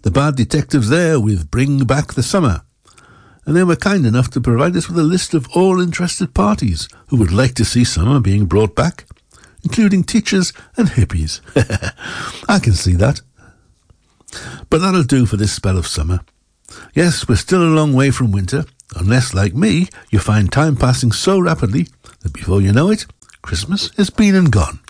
the Bard Detectives there with Bring Back the Summer. And they were kind enough to provide us with a list of all interested parties who would like to see summer being brought back, including teachers and hippies. I can see that. But that'll do for this spell of summer. Yes, we're still a long way from winter, unless, like me, you find time passing so rapidly that before you know it, Christmas is been and gone.